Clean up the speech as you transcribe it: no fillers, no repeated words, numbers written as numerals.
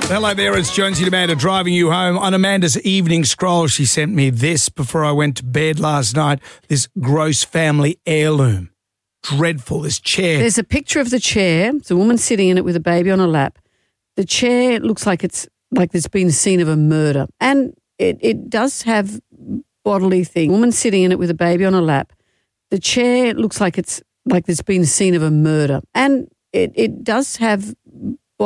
Hello there, it's Jonesy and Amanda driving you home. On Amanda's evening scroll, she sent me this before I went to bed last night, this gross family heirloom. Dreadful, this chair. There's a picture of the chair. It's a woman sitting in it with a baby on her lap. The chair looks like there's been a scene of a murder. And it does have bodily thing. Woman sitting in it with a baby on her lap. The chair looks like there's been a scene of a murder. And it does have